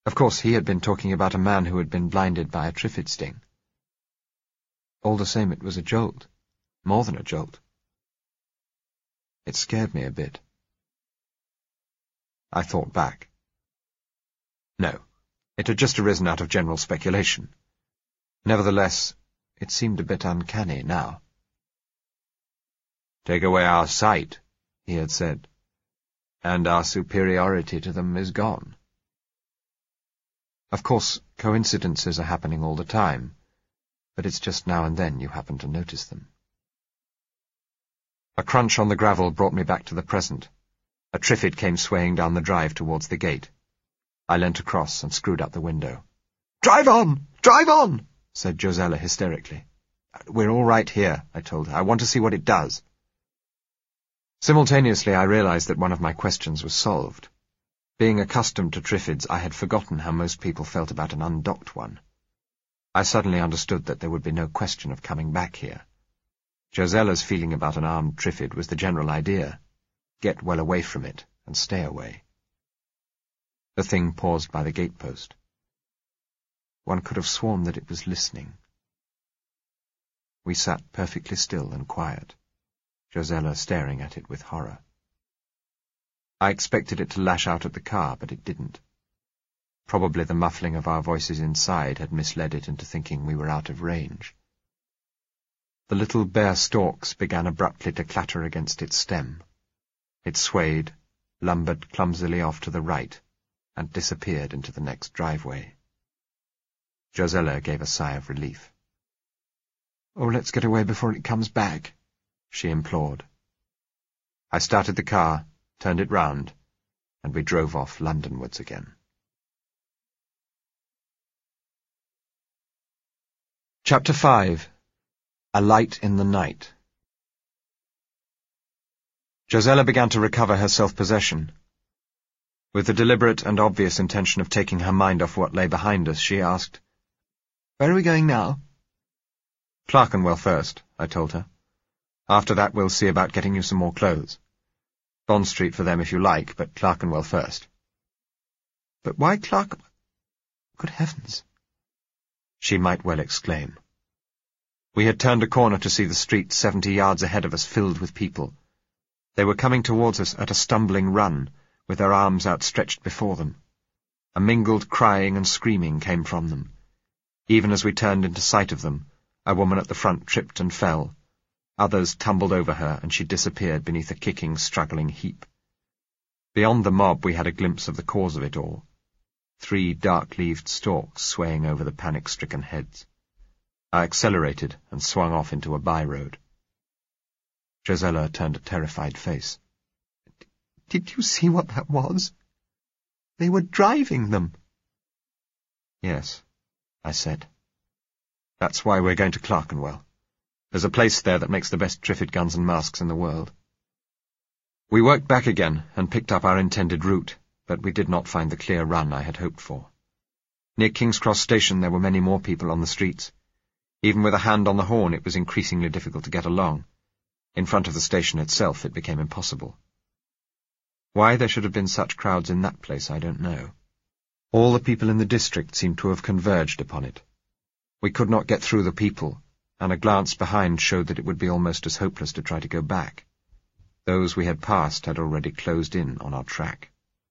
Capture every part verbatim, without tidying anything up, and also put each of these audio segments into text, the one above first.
Of course, he had been talking about a man who had been blinded by a Triffid sting. All the same, it was a jolt. More than a jolt. It scared me a bit. I thought back. No, it had just arisen out of general speculation. Nevertheless, it seemed a bit uncanny now. "Take away our sight," he had said, "and our superiority to them is gone." Of course, coincidences are happening all the time, but it's just now and then you happen to notice them. A crunch on the gravel brought me back to the present. A Triffid came swaying down the drive towards the gate. I leant across and screwed up the window. "Drive on! Drive on!" said Josella hysterically. "We're all right here," I told her. "I want to see what it does." Simultaneously, I realized that one of my questions was solved. Being accustomed to Triffids, I had forgotten how most people felt about an undocked one. I suddenly understood that there would be no question of coming back here. Josella's feeling about an armed Triffid was the general idea. Get well away from it, and stay away. The thing paused by the gatepost. One could have sworn that it was listening. We sat perfectly still and quiet, Josella staring at it with horror. I expected it to lash out at the car, but it didn't. Probably the muffling of our voices inside had misled it into thinking we were out of range. The little bare stalks began abruptly to clatter against its stem. It swayed, lumbered clumsily off to the right, and disappeared into the next driveway. Josella gave a sigh of relief. "Oh, let's get away before it comes back," she implored. I started the car, turned it round, and we drove off Londonwards again. Chapter five. A Light in the Night. Josella began to recover her self-possession. With the deliberate and obvious intention of taking her mind off what lay behind us, she asked, "Where are we going now?" "Clerkenwell first," I told her. "After that we'll see about getting you some more clothes. Bond Street for them if you like, but Clerkenwell first." "But why Clerkenwell? Good heavens!" she might well exclaim. We had turned a corner to see the street seventy yards ahead of us filled with people. They were coming towards us at a stumbling run, with their arms outstretched before them. A mingled crying and screaming came from them. Even as we turned into sight of them, a woman at the front tripped and fell. Others tumbled over her, and she disappeared beneath a kicking, struggling heap. Beyond the mob we had a glimpse of the cause of it all. Three dark-leaved stalks swaying over the panic-stricken heads. I accelerated and swung off into a by-road. Josella turned a terrified face. "Did you see what that was? They were driving them." "Yes," I said. "That's why we're going to Clerkenwell. There's a place there that makes the best Triffid guns and masks in the world." We worked back again and picked up our intended route, but we did not find the clear run I had hoped for. Near King's Cross Station there were many more people on the streets. Even with a hand on the horn it was increasingly difficult to get along. In front of the station itself it became impossible. Why there should have been such crowds in that place I don't know. All the people in the district seemed to have converged upon it. We could not get through the people, and a glance behind showed that it would be almost as hopeless to try to go back. Those we had passed had already closed in on our track.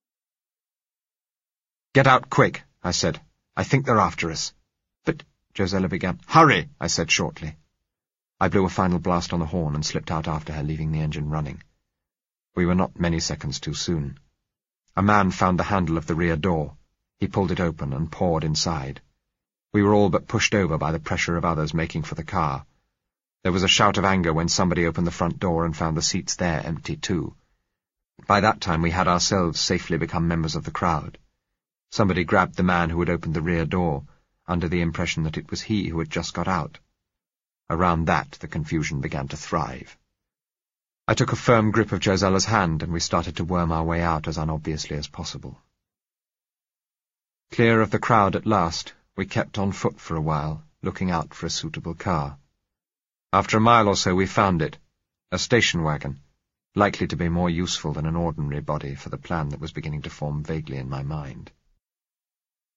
"Get out quick," I said. "I think they're after us." "But—" Josella began. "Hurry," I said shortly. I blew a final blast on the horn and slipped out after her, leaving the engine running. We were not many seconds too soon. A man found the handle of the rear door. He pulled it open and poured inside. We were all but pushed over by the pressure of others making for the car. There was a shout of anger when somebody opened the front door and found the seats there empty too. By that time we had ourselves safely become members of the crowd. Somebody grabbed the man who had opened the rear door, under the impression that it was he who had just got out. Around that the confusion began to thrive. I took a firm grip of Josella's hand, and we started to worm our way out as unobviously as possible. Clear of the crowd at last, we kept on foot for a while, looking out for a suitable car. After a mile or so we found it, a station wagon, likely to be more useful than an ordinary body for the plan that was beginning to form vaguely in my mind.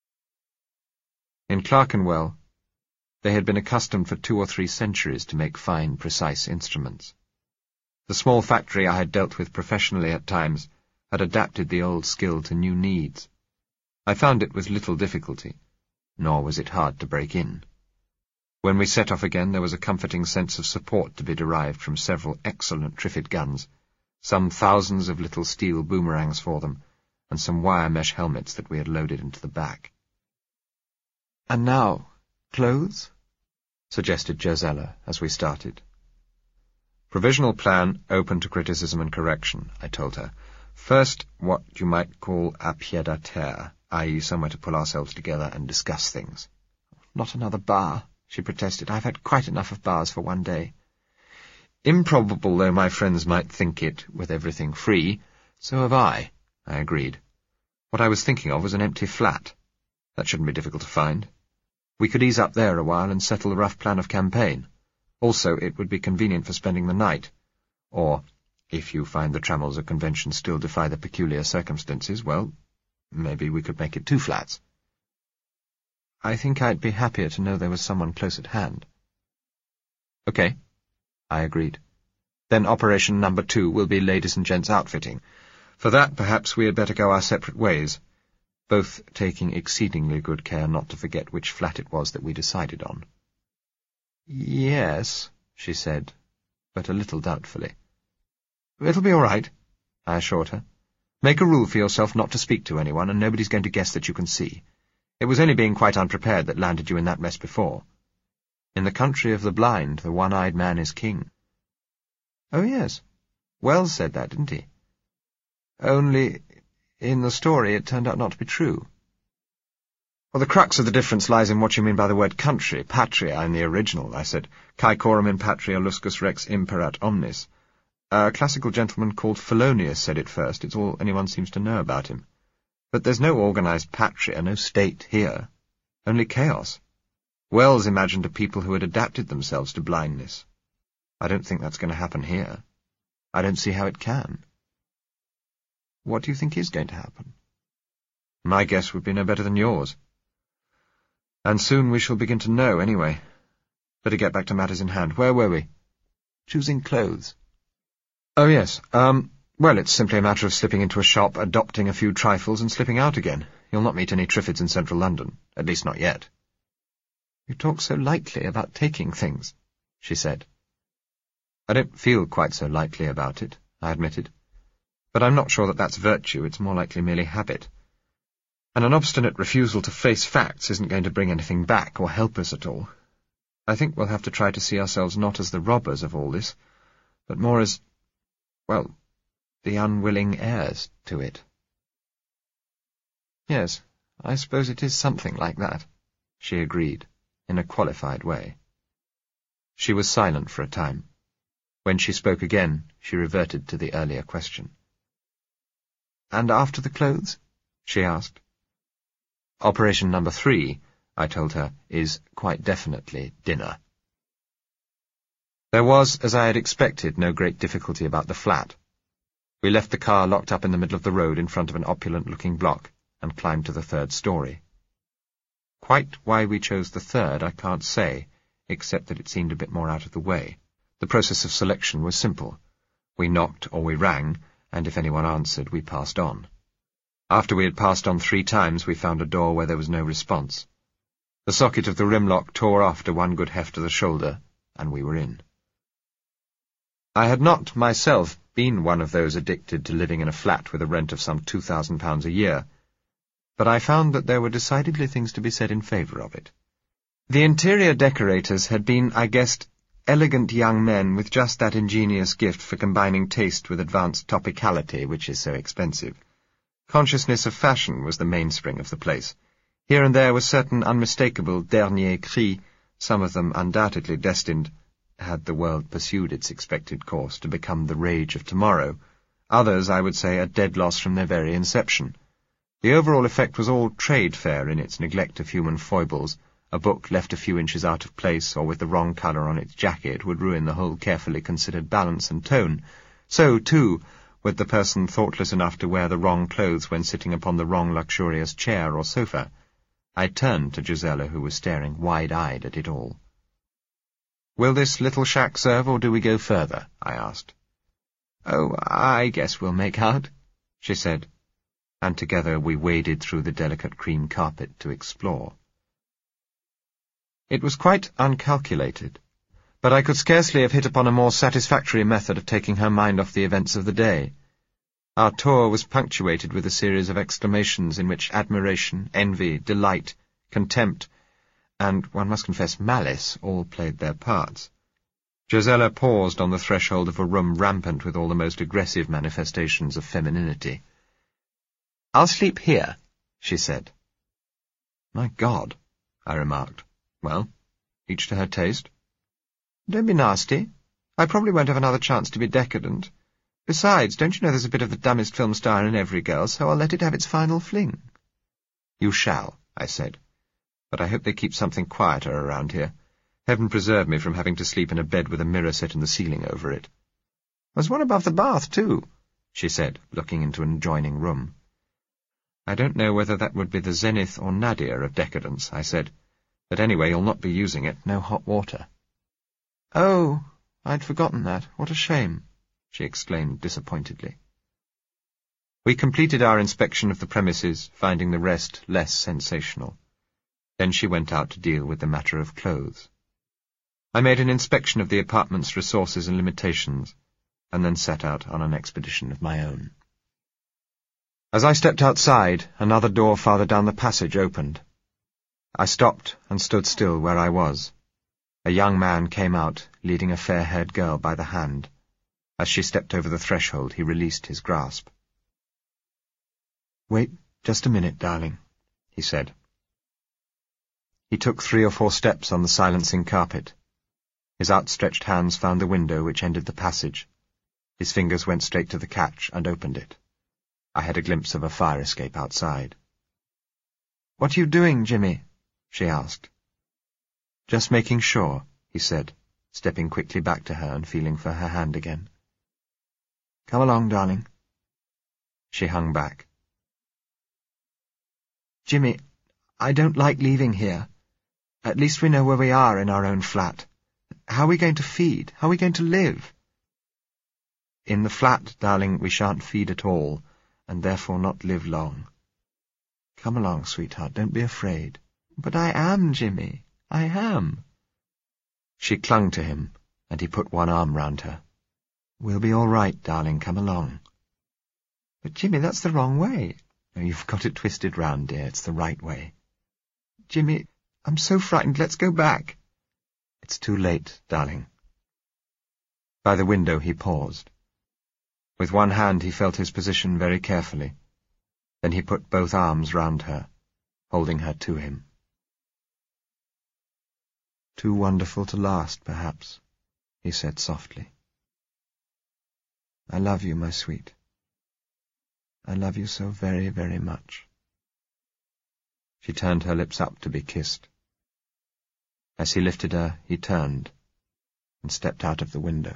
In Clerkenwell, they had been accustomed for two or three centuries to make fine, precise instruments. The small factory I had dealt with professionally at times had adapted the old skill to new needs. I found it with little difficulty, nor was it hard to break in. When we set off again, there was a comforting sense of support to be derived from several excellent Triffid guns, some thousands of little steel boomerangs for them, and some wire mesh helmets that we had loaded into the back. "And now, clothes?" suggested Josella as we started. "Provisional plan open to criticism and correction," I told her. "First, what you might call a pied-à-terre, that is somewhere to pull ourselves together and discuss things." "Not another bar," she protested. "I've had quite enough of bars for one day." "Improbable though my friends might think it, with everything free, so have I," I agreed. "What I was thinking of was an empty flat. That shouldn't be difficult to find. We could ease up there a while and settle a rough plan of campaign. Also, it would be convenient for spending the night. Or, if you find the trammels of convention still defy the peculiar circumstances, well, maybe we could make it two flats." "I think I'd be happier to know there was someone close at hand." "Okay," I agreed. "Then operation number two will be ladies and gents outfitting. For that, perhaps we had better go our separate ways, both taking exceedingly good care not to forget which flat it was that we decided on." "Yes," she said, but a little doubtfully. "It'll be all right," I assured her. "Make a rule for yourself not to speak to anyone, and nobody's going to guess that you can see. It was only being quite unprepared that landed you in that mess before. In the country of the blind, the one-eyed man is king." "Oh, yes. Wells said that, didn't he? Only, in the story, it turned out not to be true." "Well, the crux of the difference lies in what you mean by the word country, patria in the original," I said. "Caecorum in patria luscus rex imperat omnis. A classical gentleman called Felonius said it first. It's all anyone seems to know about him. But there's no organized patria, no state here. Only chaos. Wells imagined a people who had adapted themselves to blindness. I don't think that's going to happen here. I don't see how it can." "What do you think is going to happen?" "My guess would be no better than yours. And soon we shall begin to know, anyway. Better get back to matters in hand. Where were we?" "Choosing clothes." "Oh, yes. Um, well, it's simply a matter of slipping into a shop, adopting a few trifles, and slipping out again. You'll not meet any Triffids in central London. At least not yet." "You talk so lightly about taking things," she said. "I don't feel quite so lightly about it," I admitted. "But I'm not sure that that's virtue. It's more likely merely habit. And an obstinate refusal to face facts isn't going to bring anything back or help us at all. I think we'll have to try to see ourselves not as the robbers of all this, but more as, well, the unwilling heirs to it." "Yes, I suppose it is something like that," she agreed, in a qualified way. She was silent for a time. When she spoke again, she reverted to the earlier question. "And after the clothes?" she asked. "Operation number three," I told her, "is quite definitely dinner." There was, as I had expected, no great difficulty about the flat. We left the car locked up in the middle of the road in front of an opulent-looking block and climbed to the third story. Quite why we chose the third I can't say, except that it seemed a bit more out of the way. The process of selection was simple. We knocked or we rang, and if anyone answered, we passed on. After we had passed on three times, we found a door where there was no response. The socket of the rim lock tore off to one good heft of the shoulder, and we were in. I had not, myself, been one of those addicted to living in a flat with a rent of some two thousand pounds a year, but I found that there were decidedly things to be said in favour of it. The interior decorators had been, I guessed, elegant young men with just that ingenious gift for combining taste with advanced topicality, which is so expensive. Consciousness of fashion was the mainspring of the place. Here and there were certain unmistakable dernier cris, some of them undoubtedly destined, had the world pursued its expected course, to become the rage of tomorrow. Others, I would say, a dead loss from their very inception. The overall effect was all trade fair in its neglect of human foibles. A book left a few inches out of place or with the wrong colour on its jacket would ruin the whole carefully considered balance and tone. So, too, would the person thoughtless enough to wear the wrong clothes when sitting upon the wrong luxurious chair or sofa. I turned to Gisela, who was staring wide-eyed at it all. "Will this little shack serve, or do we go further?" I asked. "Oh, I guess we'll make out," she said, and together we waded through the delicate cream carpet to explore. It was quite uncalculated, but I could scarcely have hit upon a more satisfactory method of taking her mind off the events of the day. Our tour was punctuated with a series of exclamations in which admiration, envy, delight, contempt, and, one must confess, malice all played their parts. Gisela paused on the threshold of a room rampant with all the most aggressive manifestations of femininity. "I'll sleep here," she said. "My God," I remarked. "Well, each to her taste." "Don't be nasty. I probably won't have another chance to be decadent. Besides, don't you know there's a bit of the dumbest film star in every girl, so I'll let it have its final fling." "You shall," I said. "But I hope they keep something quieter around here. Heaven preserve me from having to sleep in a bed with a mirror set in the ceiling over it." "There's one above the bath, too," she said, looking into an adjoining room. "I don't know whether that would be the zenith or nadir of decadence," I said. "But anyway, you'll not be using it. No hot water." "Oh, I'd forgotten that. What a shame," she exclaimed disappointedly. We completed our inspection of the premises, finding the rest less sensational. Then she went out to deal with the matter of clothes. I made an inspection of the apartment's resources and limitations, and then set out on an expedition of my own. As I stepped outside, another door farther down the passage opened. I stopped and stood still where I was. A young man came out, leading a fair-haired girl by the hand. As she stepped over the threshold, he released his grasp. "Wait just a minute, darling," he said. He took three or four steps on the silencing carpet. His outstretched hands found the window which ended the passage. His fingers went straight to the catch and opened it. I had a glimpse of a fire escape outside. "What are you doing, Jimmy?" she asked. "Just making sure," he said, stepping quickly back to her and feeling for her hand again. "Come along, darling." She hung back. "Jimmy, I don't like leaving here. At least we know where we are in our own flat. How are we going to feed? How are we going to live?" "In the flat, darling, we shan't feed at all, and therefore not live long. Come along, sweetheart, don't be afraid." "But I am, Jimmy, I am." She clung to him, and he put one arm round her. "We'll be all right, darling, come along." "But, Jimmy, that's the wrong way." "No, you've got it twisted round, dear, it's the right way." "Jimmy, I'm so frightened, let's go back." "It's too late, darling." By the window he paused. With one hand he felt his position very carefully. Then he put both arms round her, holding her to him. "Too wonderful to last, perhaps," he said softly. "I love you, my sweet. I love you so very, very much." She turned her lips up to be kissed. As he lifted her, he turned and stepped out of the window.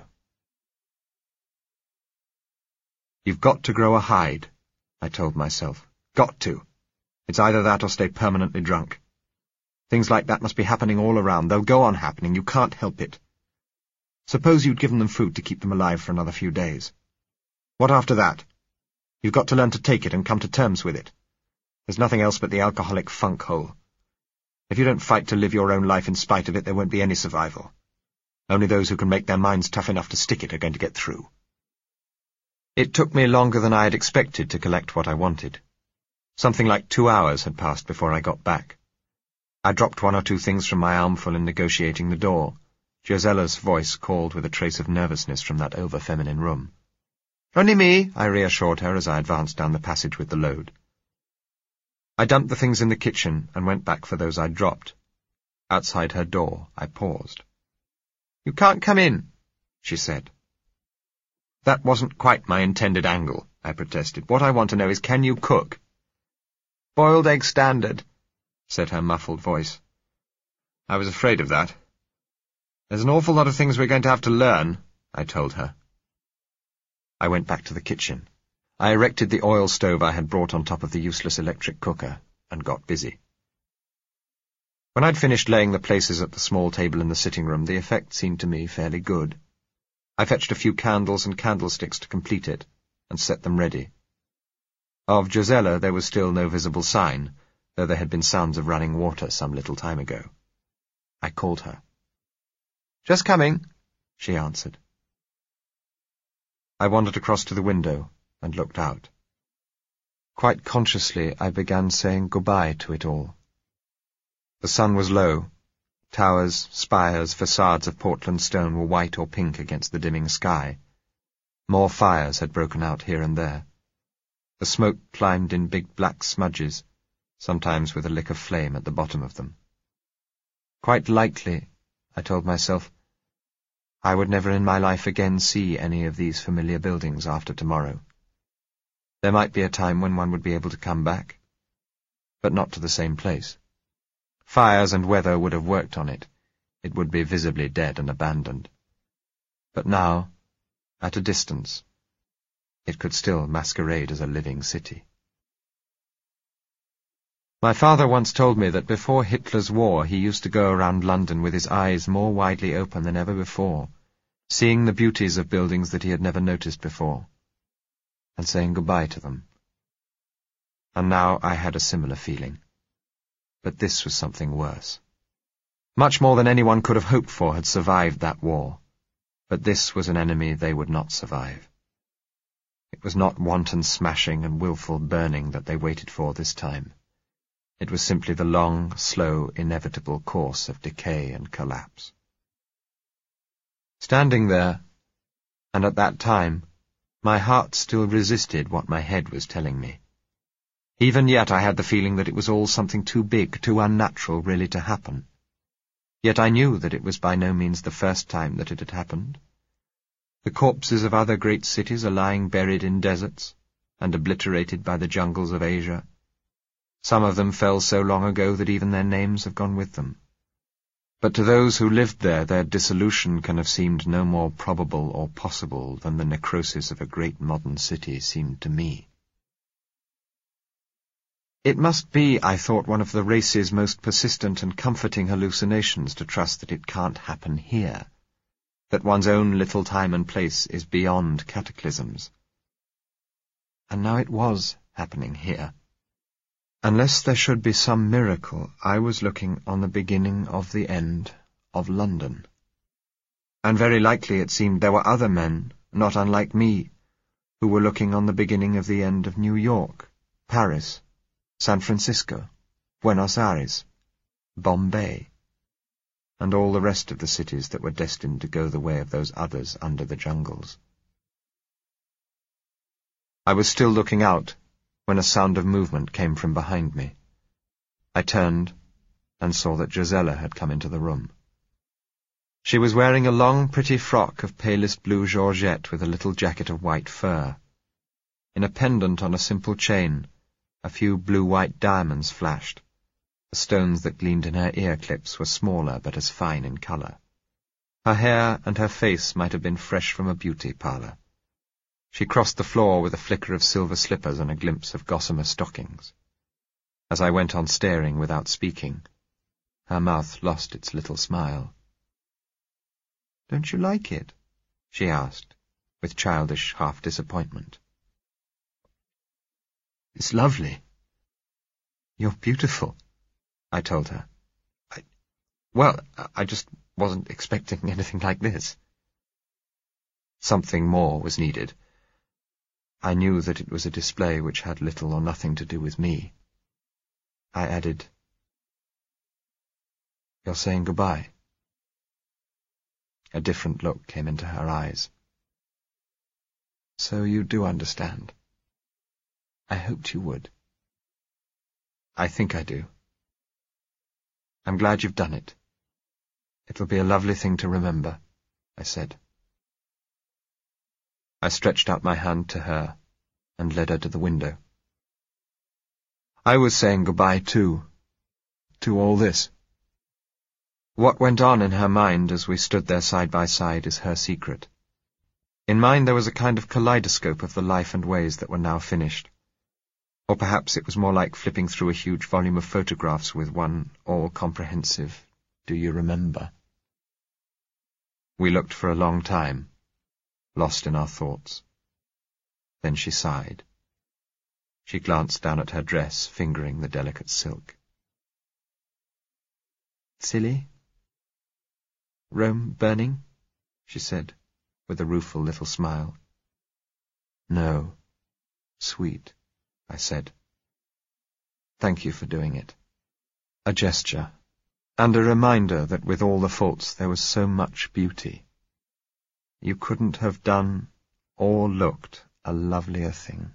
"You've got to grow a hide," I told myself. "Got to. It's either that or stay permanently drunk. Things like that must be happening all around. They'll go on happening. You can't help it. Suppose you'd given them food to keep them alive for another few days. What after that? You've got to learn to take it and come to terms with it. There's nothing else but the alcoholic funk hole. If you don't fight to live your own life in spite of it, there won't be any survival. Only those who can make their minds tough enough to stick it are going to get through." It took me longer than I had expected to collect what I wanted. Something like two hours had passed before I got back. I dropped one or two things from my armful in negotiating the door. Gisela's voice called with a trace of nervousness from that over-feminine room. "Only me," I reassured her as I advanced down the passage with the load. I dumped the things in the kitchen and went back for those I'd dropped. Outside her door, I paused. "You can't come in," she said. "That wasn't quite my intended angle," I protested. "What I want to know is, can you cook?" "Boiled egg standard," said her muffled voice. I was afraid of that. "There's an awful lot of things we're going to have to learn," I told her. I went back to the kitchen. I erected the oil stove I had brought on top of the useless electric cooker and got busy. When I'd finished laying the places at the small table in the sitting room, the effect seemed to me fairly good. I fetched a few candles and candlesticks to complete it, and set them ready. Of Gisella there was still no visible sign, though there had been sounds of running water some little time ago. I called her. "Just coming," she answered. I wandered across to the window and looked out. Quite consciously I began saying goodbye to it all. The sun was low. Towers, spires, facades of Portland stone were white or pink against the dimming sky. More fires had broken out here and there. The smoke climbed in big black smudges, sometimes with a lick of flame at the bottom of them. Quite likely, I told myself, I would never in my life again see any of these familiar buildings after tomorrow. There might be a time when one would be able to come back, but not to the same place. Fires and weather would have worked on it. It would be visibly dead and abandoned. But now, at a distance, it could still masquerade as a living city. My father once told me that before Hitler's war he used to go around London with his eyes more widely open than ever before, seeing the beauties of buildings that he had never noticed before, and saying goodbye to them. And now I had a similar feeling. But this was something worse. Much more than anyone could have hoped for had survived that war, but this was an enemy they would not survive. It was not wanton smashing and wilful burning that they waited for this time. It was simply the long, slow, inevitable course of decay and collapse. Standing there, and at that time, my heart still resisted what my head was telling me. Even yet I had the feeling that it was all something too big, too unnatural really to happen. Yet I knew that it was by no means the first time that it had happened. The corpses of other great cities are lying buried in deserts and obliterated by the jungles of Asia. Some of them fell so long ago that even their names have gone with them. But to those who lived there, their dissolution can have seemed no more probable or possible than the necrosis of a great modern city seemed to me. It must be, I thought, one of the race's most persistent and comforting hallucinations to trust that it can't happen here, that one's own little time and place is beyond cataclysms. And now it was happening here. Unless there should be some miracle, I was looking on the beginning of the end of London. And very likely it seemed there were other men, not unlike me, who were looking on the beginning of the end of New York, Paris, San Francisco, Buenos Aires, Bombay, and all the rest of the cities that were destined to go the way of those others under the jungles. I was still looking out when a sound of movement came from behind me. I turned and saw that Gisella had come into the room. She was wearing a long, pretty frock of palest blue georgette with a little jacket of white fur. In a pendant on a simple chain, a few blue-white diamonds flashed. The stones that gleamed in her ear-clips were smaller but as fine in colour. Her hair and her face might have been fresh from a beauty parlour. She crossed the floor with a flicker of silver slippers and a glimpse of gossamer stockings. As I went on staring without speaking, her mouth lost its little smile. "Don't you like it?" she asked, with childish half-disappointment. "It's lovely." "You're beautiful," I told her. I, well, I just wasn't expecting anything like this. Something more was needed. I knew that it was a display which had little or nothing to do with me. I added, "You're saying goodbye?" A different look came into her eyes. "So you do understand. I hoped you would." "I think I do. I'm glad you've done it. It'll be a lovely thing to remember," I said. I stretched out my hand to her and led her to the window. I was saying goodbye too, to all this. What went on in her mind as we stood there side by side is her secret. In mine there was a kind of kaleidoscope of the life and ways that were now finished. Or perhaps it was more like flipping through a huge volume of photographs with one all-comprehensive "Do you remember?" We looked for a long time, lost in our thoughts. Then she sighed. She glanced down at her dress, fingering the delicate silk. "Silly? Rome burning?" she said, with a rueful little smile. "No, sweet," I said. "Thank you for doing it." A gesture, and a reminder that with all the faults there was so much beauty. You couldn't have done or looked a lovelier thing.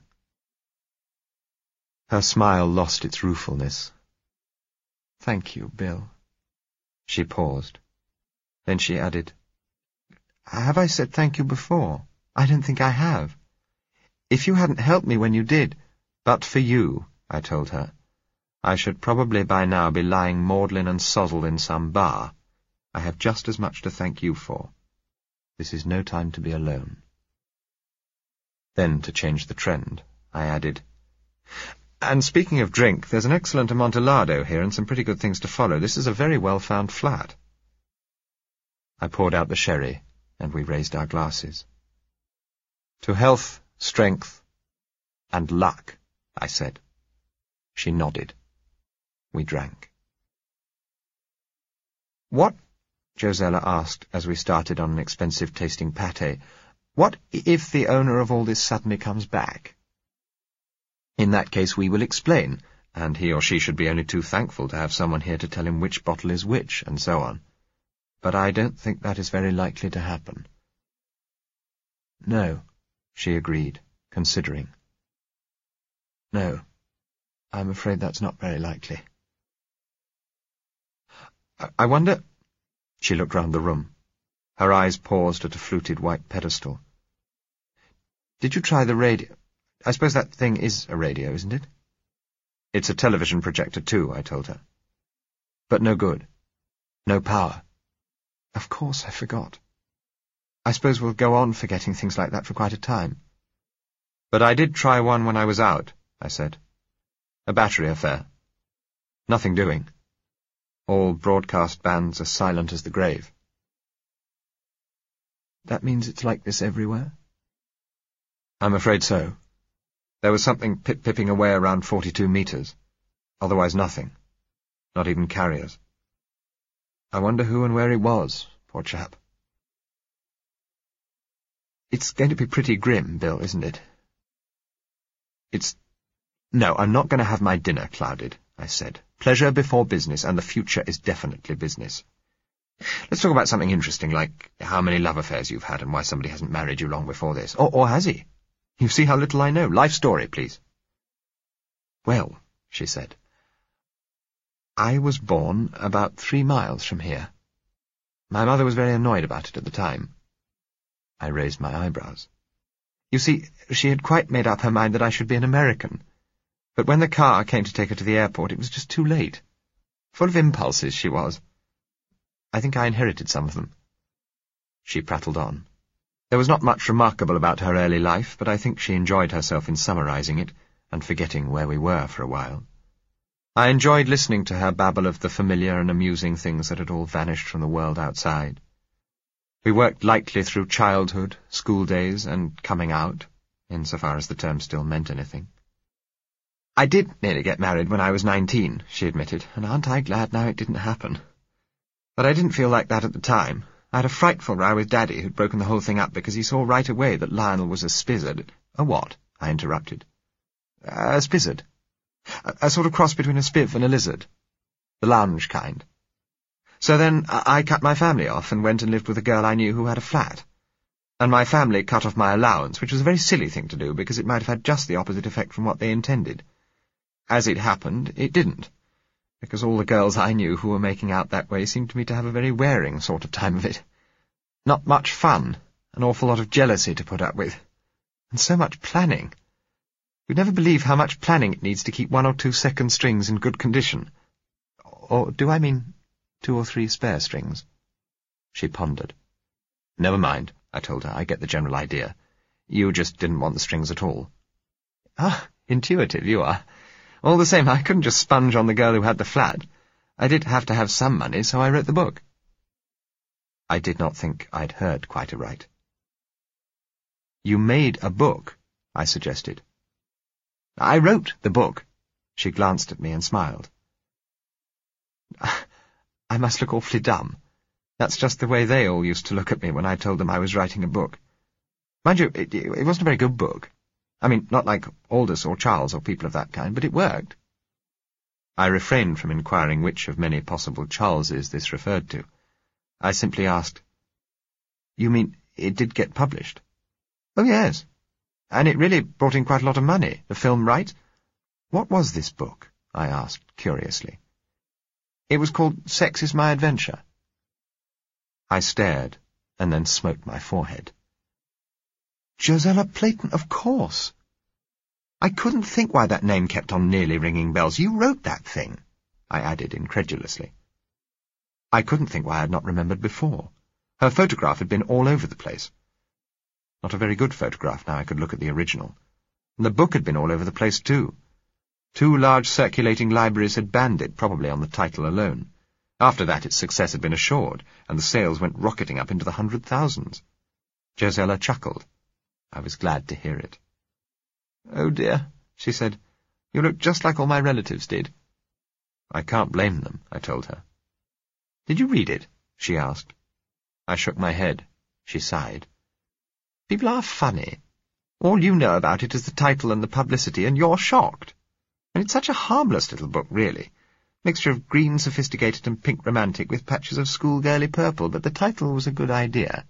Her smile lost its ruefulness. "Thank you, Bill." She paused. Then she added, "Have I said thank you before? I don't think I have. If you hadn't helped me when you did—" "But for you," I told her, "I should probably by now be lying maudlin and sozzled in some bar. I have just as much to thank you for. This is no time to be alone." Then, to change the trend, I added, "And speaking of drink, there's an excellent Amontillado here and some pretty good things to follow. This is a very well-found flat." I poured out the sherry, and we raised our glasses. "To health, strength, and luck," I said. She nodded. We drank. "What," Josella asked as we started on an expensive-tasting pâté, "what if the owner of all this suddenly comes back?" "In that case we will explain, and he or she should be only too thankful to have someone here to tell him which bottle is which, and so on. But I don't think that is very likely to happen." "No," she agreed, considering. "No, I'm afraid that's not very likely." I, I wonder—" She looked round the room. Her eyes paused at a fluted white pedestal. "Did you try the radio? I suppose that thing is a radio, isn't it?" "It's a television projector, too," I told her. "But no good. No power." "Of course, I forgot. I suppose we'll go on forgetting things like that for quite a time." "But I did try one when I was out," I said. "A battery affair. Nothing doing. All broadcast bands as silent as the grave." "That means it's like this everywhere?" "I'm afraid so. There was something pip-pipping away around forty-two meters. Otherwise nothing. Not even carriers. I wonder who and where he was, poor chap." "It's going to be pretty grim, Bill, isn't it?" It's... No, I'm not going to have my dinner clouded, I said. Pleasure before business, and the future is definitely business. Let's talk about something interesting, like how many love affairs you've had and why somebody hasn't married you long before this. Or, or has he? You see how little I know. Life story, please." "Well," she said, "I was born about three miles from here. My mother was very annoyed about it at the time." I raised my eyebrows. "You see, she had quite made up her mind that I should be an American. But when the car came to take her to the airport, it was just too late. Full of impulses, she was. I think I inherited some of them." She prattled on. There was not much remarkable about her early life, but I think she enjoyed herself in summarizing it, and forgetting where we were for a while. I enjoyed listening to her babble of the familiar and amusing things that had all vanished from the world outside. We worked lightly through childhood, school days, and coming out, insofar as the term still meant anything. "I did nearly get married when I was nineteen," she admitted, "and aren't I glad now it didn't happen. But I didn't feel like that at the time. I had a frightful row with Daddy, who'd broken the whole thing up because he saw right away that Lionel was a spizzard." "A what?" I interrupted. "A spizzard. A, a sort of cross between a spiv and a lizard. The lounge kind. So then I, I cut my family off and went and lived with a girl I knew who had a flat. And my family cut off my allowance, which was a very silly thing to do because it might have had just the opposite effect from what they intended. As it happened, it didn't, because all the girls I knew who were making out that way seemed to me to have a very wearing sort of time of it. Not much fun, an awful lot of jealousy to put up with. And so much planning. You'd never believe how much planning it needs to keep one or two second strings in good condition. Or do I mean two or three spare strings?" She pondered. "Never mind," I told her. "I get the general idea. You just didn't want the strings at all." "Ah, Intuitive, you are. All the same, I couldn't just sponge on the girl who had the flat. I did have to have some money, so I wrote the book. I did not think I'd heard quite aright. You made a book, I suggested. I wrote the book. She glanced at me and smiled. I must look awfully dumb. That's just the way they all used to look at me when I told them I was writing a book. Mind you, it, it wasn't a very good book. I mean, not like Aldous or Charles or people of that kind, but it worked. I refrained from inquiring which of many possible Charleses this referred to. I simply asked, You mean it did get published? Oh, yes. And it really brought in quite a lot of money, the film rights. What was this book? I asked, curiously. It was called Sex is My Adventure. I stared, and then smote my forehead. Josella Playton, of course. I couldn't think why that name kept on nearly ringing bells. You wrote that thing, I added incredulously. I couldn't think why I had not remembered before. Her photograph had been all over the place. Not a very good photograph, now I could look at the original. And the book had been all over the place, too. Two large circulating libraries had banned it, probably on the title alone. After that, its success had been assured, and the sales went rocketing up into the hundred thousands. Josella chuckled. I was glad to hear it. Oh, dear, she said. You look just like all my relatives did. I can't blame them, I told her. Did you read it? She asked. I shook my head. She sighed. People are funny. All you know about it is the title and the publicity, and you're shocked. And it's such a harmless little book, really. Mixture of green sophisticated and pink romantic with patches of schoolgirly purple, but the title was a good idea.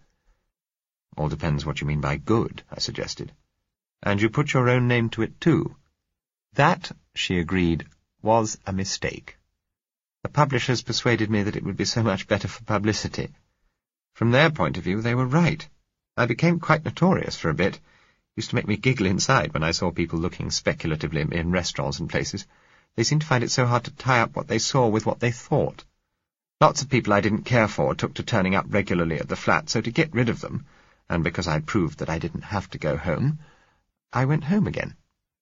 All depends what you mean by good, I suggested. And you put your own name to it, too. That, she agreed, was a mistake. The publishers persuaded me that it would be so much better for publicity. From their point of view, they were right. I became quite notorious for a bit. It used to make me giggle inside when I saw people looking speculatively in restaurants and places. They seemed to find it so hard to tie up what they saw with what they thought. Lots of people I didn't care for took to turning up regularly at the flat, so to get rid of them, and because I proved that I didn't have to go home, I went home again.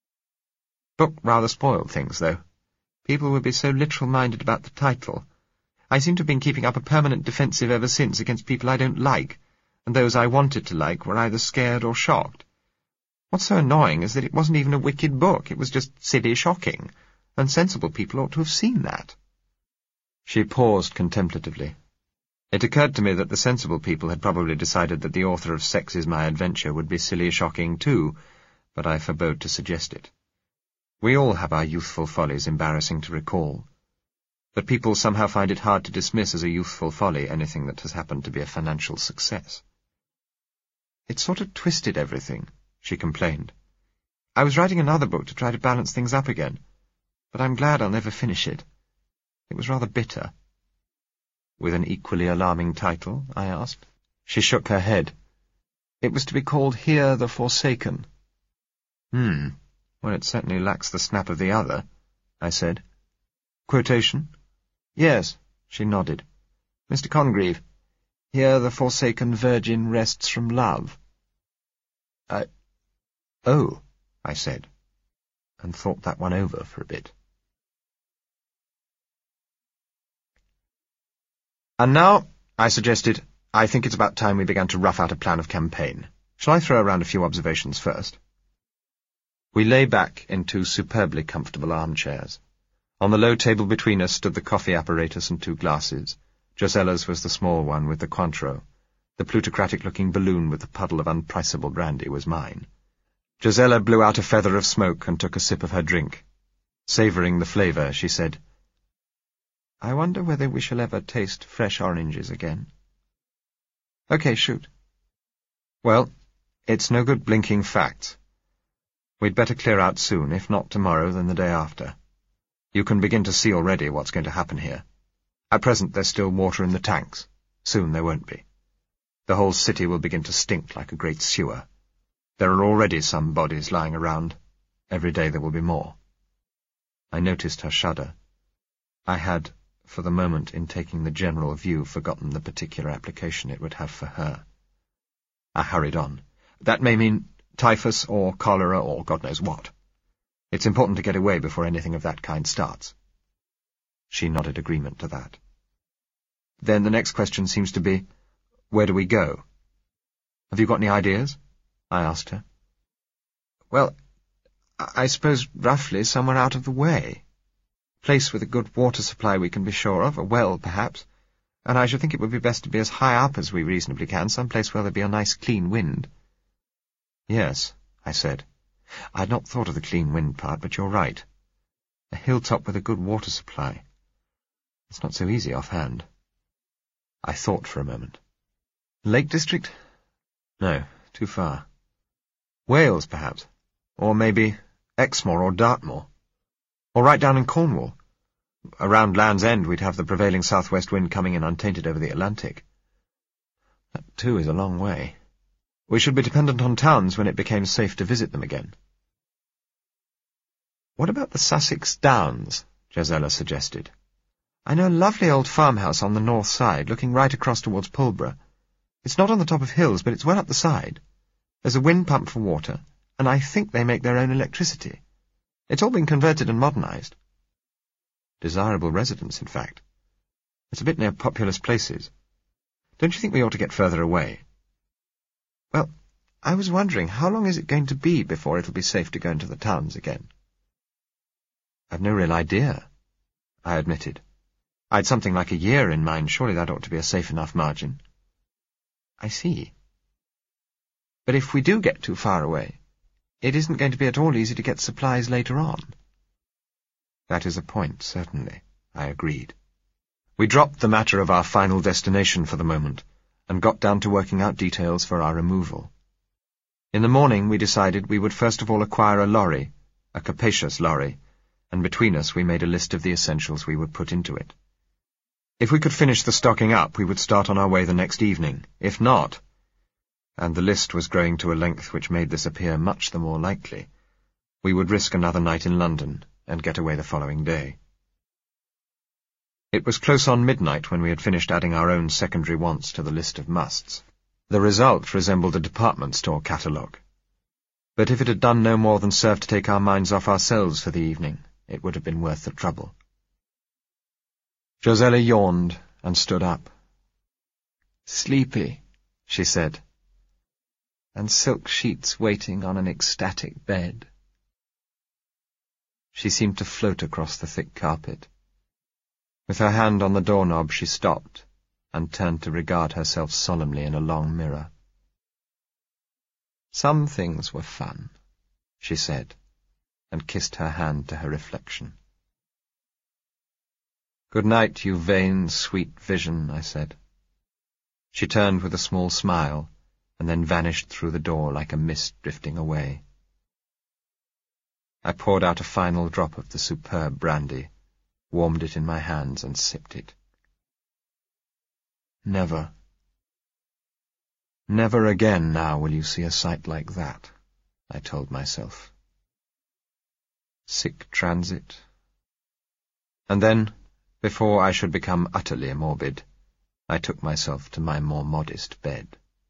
Book rather spoiled things, though. People would be so literal-minded about the title. I seem to have been keeping up a permanent defensive ever since against people I don't like, and those I wanted to like were either scared or shocked. What's so annoying is that it wasn't even a wicked book. It was just silly shocking, and sensible people ought to have seen that. She paused contemplatively. It occurred to me that the sensible people had probably decided that the author of Sex is My Adventure would be silly shocking too, but I forbode to suggest it. We all have our youthful follies embarrassing to recall, but people somehow find it hard to dismiss as a youthful folly anything that has happened to be a financial success. It sort of twisted everything, she complained. I was writing another book to try to balance things up again, but I'm glad I'll never finish it. It was rather bitter. With an equally alarming title? I asked. She shook her head. It was to be called Here the Forsaken. Hmm, well, it certainly lacks the snap of the other, I said. Quotation? Yes, she nodded. Mister Congreve, Here the Forsaken Virgin rests from love. I... Oh, I said, and thought that one over for a bit. And now, I suggested, I think it's about time we began to rough out a plan of campaign. Shall I throw around a few observations first? We lay back in two superbly comfortable armchairs. On the low table between us stood the coffee apparatus and two glasses. Josella's was the small one with the Cointreau. The plutocratic-looking balloon with the puddle of unpriceable brandy was mine. Josella blew out a feather of smoke and took a sip of her drink. Savouring the flavour, she said, I wonder whether we shall ever taste fresh oranges again. Okay, shoot. Well, it's no good blinking facts. We'd better clear out soon, if not tomorrow, then the day after. You can begin to see already what's going to happen here. At present there's still water in the tanks. Soon there won't be. The whole city will begin to stink like a great sewer. There are already some bodies lying around. Every day there will be more. I noticed her shudder. I had, for the moment, in taking the general view, forgotten the particular application it would have for her. I hurried on. That may mean typhus or cholera or God knows what. It's important to get away before anything of that kind starts. She nodded agreement to that. Then the next question seems to be, where do we go? Have you got any ideas? I asked her. Well, I suppose roughly somewhere out of the way. A place with a good water supply we can be sure of, a well, perhaps, and I should think it would be best to be as high up as we reasonably can, some place where there'd be a nice clean wind. Yes, I said. I had not thought of the clean wind part, but you're right. A hilltop with a good water supply. It's not so easy offhand. I thought for a moment. Lake District? No, too far. Wales, perhaps. Or maybe Exmoor or Dartmoor. Or right down in Cornwall. Around Land's End we'd have the prevailing southwest wind coming in untainted over the Atlantic. That, too, is a long way. We should be dependent on towns when it became safe to visit them again. What about the Sussex Downs? Josella suggested. I know a lovely old farmhouse on the north side, looking right across towards Pulborough. It's not on the top of hills, but it's well up the side. There's a wind pump for water, and I think they make their own electricity. It's all been converted and modernised. Desirable residence, in fact. It's a bit near populous places. Don't you think we ought to get further away? Well, I was wondering, how long is it going to be before it'll be safe to go into the towns again? I've no real idea, I admitted. I'd something like a year in mind. Surely that ought to be a safe enough margin. I see. But if we do get too far away, it isn't going to be at all easy to get supplies later on. That is a point, certainly, I agreed. We dropped the matter of our final destination for the moment, and got down to working out details for our removal. In the morning we decided we would first of all acquire a lorry, a capacious lorry, and between us we made a list of the essentials we would put into it. If we could finish the stocking up, we would start on our way the next evening. If not, and the list was growing to a length which made this appear much the more likely, we would risk another night in London and get away the following day. It was close on midnight when we had finished adding our own secondary wants to the list of musts. The result resembled a department store catalogue. But if it had done no more than serve to take our minds off ourselves for the evening, it would have been worth the trouble. Josella yawned and stood up. Sleepy, she said, and silk sheets waiting on an ecstatic bed. She seemed to float across the thick carpet. With her hand on the doorknob she stopped and turned to regard herself solemnly in a long mirror. Some things were fun, she said, and kissed her hand to her reflection. Good night, you vain, sweet vision, I said. She turned with a small smile, and then vanished through the door like a mist drifting away. I poured out a final drop of the superb brandy, warmed it in my hands, and sipped it. Never, never again now will you see a sight like that, I told myself. Sick transit. And then, before I should become utterly morbid, I took myself to my more modest bed.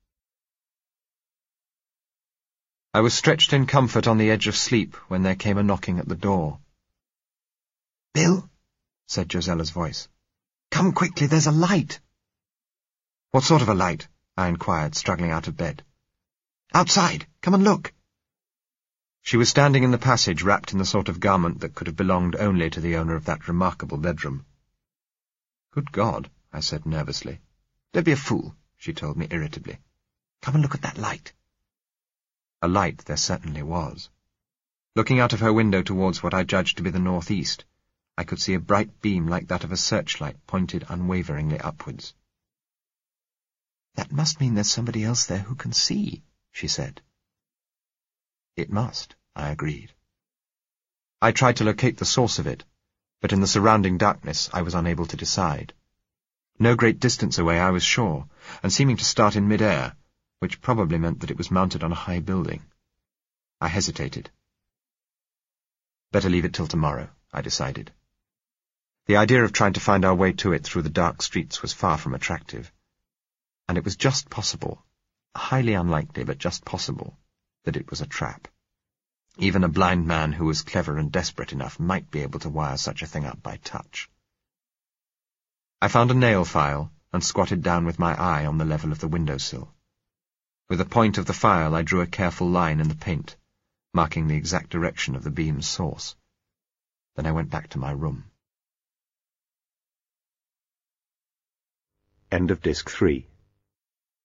I was stretched in comfort on the edge of sleep when there came a knocking at the door. "Bill," said Josella's voice. "Come quickly, there's a light." "What sort of a light?" I inquired, struggling out of bed. "Outside, come and look." She was standing in the passage, wrapped in the sort of garment that could have belonged only to the owner of that remarkable bedroom. "Good God," I said nervously. "Don't be a fool," she told me irritably. "Come and look at that light." A light there certainly was. Looking out of her window towards what I judged to be the northeast, I could see a bright beam like that of a searchlight pointed unwaveringly upwards. "That must mean there's somebody else there who can see," she said. "It must," I agreed. I tried to locate the source of it, but in the surrounding darkness I was unable to decide. No great distance away, I was sure, and seeming to start in mid-air, which probably meant that it was mounted on a high building. I hesitated. Better leave it till tomorrow, I decided. The idea of trying to find our way to it through the dark streets was far from attractive, and it was just possible, highly unlikely but just possible, that it was a trap. Even a blind man who was clever and desperate enough might be able to wire such a thing up by touch. I found a nail file and squatted down with my eye on the level of the windowsill. With the point of the file I drew a careful line in the paint, marking the exact direction of the beam's source. Then I went back to my room. End of Disc three.